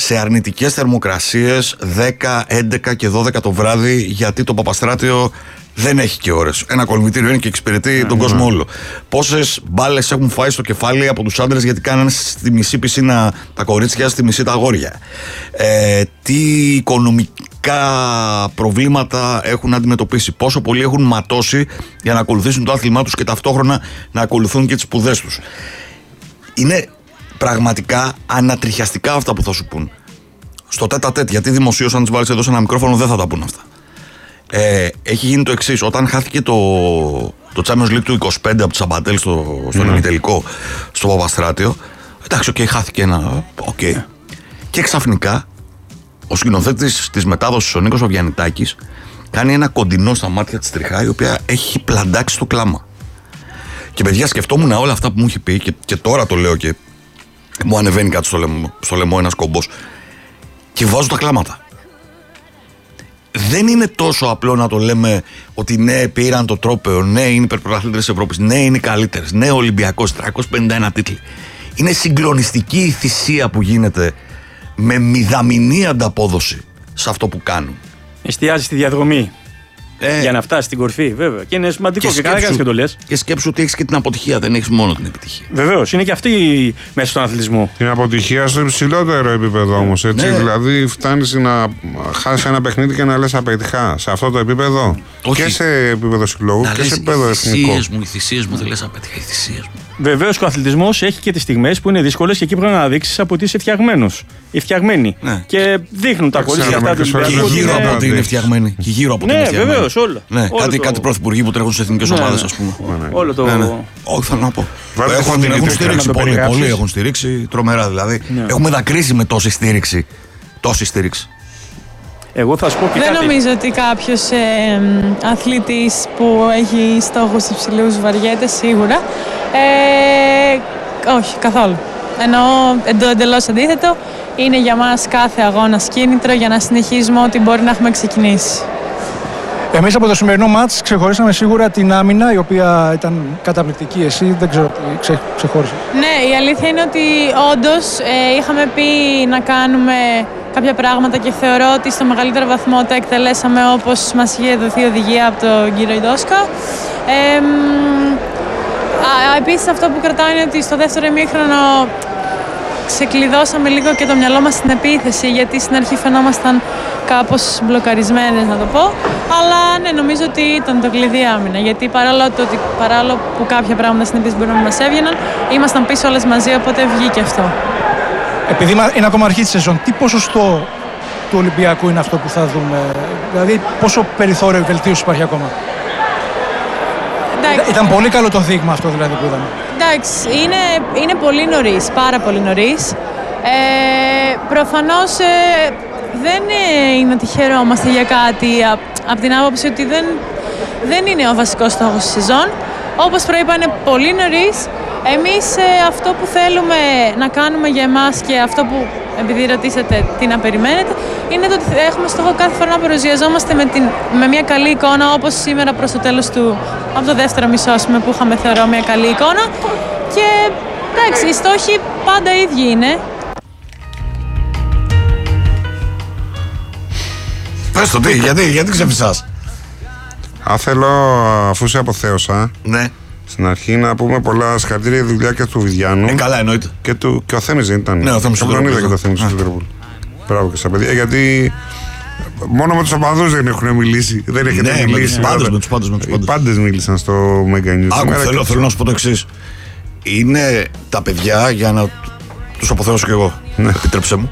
σε αρνητικές θερμοκρασίες 10, 11 και 12 το βράδυ, γιατί το Παπαστράτιο δεν έχει και ώρες. Ένα κολυμβητήριο είναι και εξυπηρετεί τον κόσμο όλο. Πόσες μπάλες έχουν φάει στο κεφάλι από τους άντρες γιατί κάνανε στη μισή πισίνα τα κορίτσια, στη μισή τα αγόρια. Τι οικονομικά προβλήματα έχουν αντιμετωπίσει. Πόσο πολλοί έχουν ματώσει για να ακολουθήσουν το άθλημά τους και ταυτόχρονα να ακολουθούν και τις σπουδές τους. Είναι πραγματικά ανατριχιαστικά αυτά που θα σου πούν. Στο τέτα-τέτ, γιατί δημοσίως, αν τις βάλεις εδώ σε ένα μικρόφωνο, δεν θα τα πούν αυτά. Έχει γίνει το εξής. Όταν χάθηκε το Champions League του 25 από τη Σαμπαντέλ στον ημιτελικό στο Παπαστράτιο, εντάξει, χάθηκε ένα. Και ξαφνικά ο σκηνοθέτης της μετάδοσης, ο Νίκος Αβιαννιτάκης, κάνει ένα κοντινό στα μάτια της τριχά, η οποία έχει πλαντάξει το κλάμα. Και παιδιά, σκεφτόμουν όλα αυτά που μου είχε πει, και τώρα το λέω και μου ανεβαίνει κάτι στο λαιμό ένας κόμπος, και βάζω τα κλάματα. Δεν είναι τόσο απλό να το λέμε ότι ναι, πήραν το τρόπαιο, ναι, είναι υπερπρωταθλήτρες της Ευρώπης, ναι, είναι καλύτερες, ναι, Ολυμπιακός, 351 τίτλοι. Είναι συγκλονιστική η θυσία που γίνεται με μηδαμινή ανταπόδοση σε αυτό που κάνουν. Εστιάζει στη διαδρομή. Για να φτάσει στην κορφή, βέβαια. Και είναι σημαντικό και καλά και το λες. Και σκέψου ότι έχεις και την αποτυχία, δεν έχεις μόνο την επιτυχία. Βεβαίως, είναι και αυτή μέσα στον αθλητισμό. Την αποτυχία στο υψηλότερο επίπεδο όμως. Ναι. Δηλαδή, φτάνεις να χάσεις ένα παιχνίδι και να λες απετυχά. Σε αυτό το επίπεδο. Όχι. Και σε επίπεδο συλλόγου και σε επίπεδο εθνικό. Οι θυσίες μου δεν λες απετυχά, οι θυσίες μου. Βεβαίως και ο αθλητισμός έχει και τις στιγμές που είναι δύσκολες και εκεί πρέπει να δείξεις από ότι είσαι φτιαγμένος. Οι φτιαγμένοι. Ναι. Και δείχνουν τα κορίτσια αυτά του Ολυμπιακού. Και γύρω από ότι είναι φτιαγμένοι. Και γύρω από ότι είναι φτιαγμένοι. Βεβαίως, όλα. Ναι, κάτι πρωθυπουργοί που τρέχουν στις εθνικές ομάδες, ας πούμε. Όλο το. Όχι, θέλω να πω. Έχουν στηρίξει πολύ. Πολλοί έχουν στηρίξει τρομερά δηλαδή. Έχουμε δακρύσει με τόση στήριξη. Εγώ θα σου πω και δεν νομίζω ότι κάποιος αθλητής που έχει στόχους υψηλούς βαριέται σίγουρα. Όχι, καθόλου. Ενώ εντελώς αντίθετο, είναι για μας κάθε αγώνας κίνητρο για να συνεχίζουμε ό,τι μπορεί να έχουμε ξεκινήσει. Εμείς από το σημερινό μάτς ξεχωρίσαμε σίγουρα την άμυνα, η οποία ήταν καταπληκτική. Εσύ δεν ξέρω τι ξεχώρισε. Ναι, η αλήθεια είναι ότι όντως είχαμε πει να κάνουμε κάποια πράγματα και θεωρώ ότι στο μεγαλύτερο βαθμό τα εκτελέσαμε όπως μας είχε δοθεί οδηγία από τον κύριο Ιντόσκα. Επίσης αυτό που κρατάω είναι ότι στο δεύτερο ημίχρονο ξεκλειδώσαμε λίγο και το μυαλό μας στην επίθεση, γιατί στην αρχή φαινόμασταν κάπως μπλοκαρισμένες, να το πω. Αλλά ναι, νομίζω ότι ήταν το κλειδί άμυνα, γιατί παρόλο που κάποια πράγματα στην επίθεση μπορεί να μας έβγαιναν, ήμασταν πίσω όλες μαζί, οπότε βγήκε αυτό. Επειδή είναι ακόμα αρχή της σεζόν, τι ποσοστό του Ολυμπιακού είναι αυτό που θα δούμε? Δηλαδή πόσο περιθώριο βελτίωσης υπάρχει ακόμα? Ήταν πολύ καλό το δείγμα αυτό δηλαδή που είδαμε. Εντάξει, είναι πολύ νωρίς, πάρα πολύ νωρίς. Προφανώς δεν είναι ότι χαιρόμαστε για κάτι από την άποψη ότι δεν είναι ο βασικός στόχος της σεζόν. Όπως προείπα, είναι πολύ νωρίς. Εμείς αυτό που θέλουμε να κάνουμε για εμάς και αυτό που, επειδή ρωτήσατε τι να περιμένετε, είναι το ότι έχουμε στόχο κάθε φορά να παρουσιαζόμαστε με μια καλή εικόνα, όπως σήμερα προς το τέλος από το δεύτερο μισό, που είχαμε, θεωρώ, μια καλή εικόνα. Και εντάξει, οι στόχοι πάντα ίδιοι είναι. Πες το γιατί ξεφυσάς? Θέλω, αφού σε αποθέωσα, ναι, στην αρχή να πούμε πολλά συγχαρητήρια για τη δουλειά και του Βιδιάνου. Καλά, εννοείται. Και ο Θέμης δεν ήταν? Ναι, ο Θέμης τον είδα και το Θέμης του Λίβερπουλ. Μπράβο και στα παιδιά, γιατί μόνο με τους οπαδούς δεν έχουν μιλήσει. Δεν έχετε μιλήσει. Οι πάντες μίλησαν στο Μέγκα Νιούς. Θέλω να σου πω το εξής. Είναι τα παιδιά, για να τους αποθέωσω κι εγώ, επιτρέψε μου,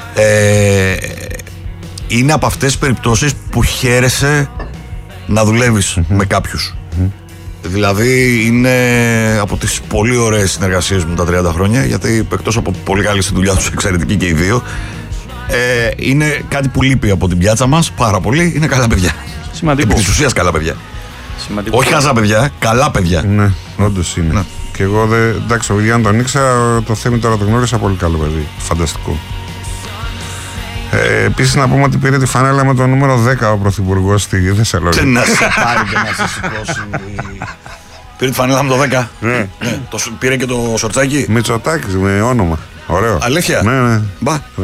είναι από αυτές τις περιπτώσεις που χαίρεσαι να δουλεύεις με κάποιους. Δηλαδή είναι από τις πολύ ωραίες συνεργασίες μου τα 30 χρόνια, γιατί εκτός από πολύ καλή στη δουλειά τους, εξαιρετικοί και οι δύο, είναι κάτι που λείπει από την πιάτσα μας πάρα πολύ, είναι καλά παιδιά. Σημαντικό. Επί της ουσίας καλά παιδιά. Σημαντικό. Όχι χαζά παιδιά, καλά παιδιά. Ναι, όντως είναι. Ναι. Και εγώ εντάξει, ο Βιδιάνου τον ήξερα, το Θέμη τώρα το γνώρισα, πολύ καλό παιδί. Φανταστικό. Επίσης να πούμε ότι πήρε τη φανέλα με το νούμερο 10 ο Πρωθυπουργός στη Θεσσαλονίκη. Και να σε πάρει και να σε σηκώσει. Πήρε τη φανέλα με το 10. Ναι. Πήρε και το σορτσάκι. Μητσοτάκης με όνομα. Ωραίο. Αλήθεια. Ναι. Μπα.